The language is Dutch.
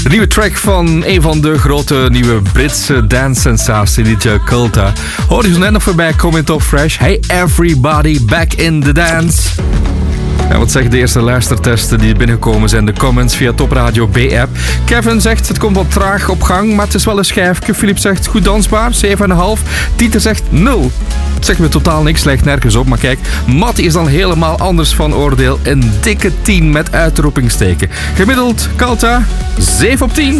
De nieuwe track van een van de grote nieuwe Britse dance-sensatie, DJ Culta. Hoorde je zo net nog voorbij komen in Top Fresh. Hey everybody, back in the dance. En wat zeggen de eerste luistertesten die binnengekomen zijn? De comments via Top Radio B-app. Kevin zegt, het komt wat traag op gang, maar het is wel een schijfje. Filip zegt, goed dansbaar, 7,5. Dieter zegt, 0. Dat zegt me totaal niks, lijkt nergens op. Maar kijk, Mattie is dan helemaal anders van oordeel. Een dikke 10 met uitroepingsteken. Gemiddeld, Culta, 7 op 10.